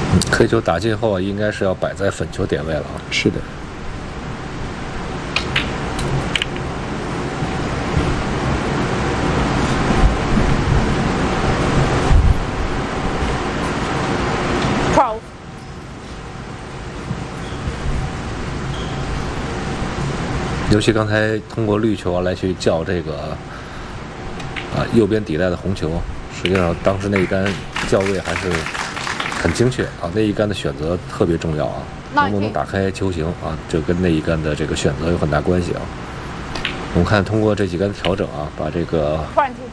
黑球打进后啊，应该是要摆在粉球点位了啊。 是的。 尤其刚才通过绿球来去叫这个右边底袋的红球，实际上当时那一杆叫位还是很精确啊，那一杆的选择特别重要啊，能不能打开球形啊，这跟那一杆的这个选择有很大关系啊。我们看通过这几杆调整啊，把这个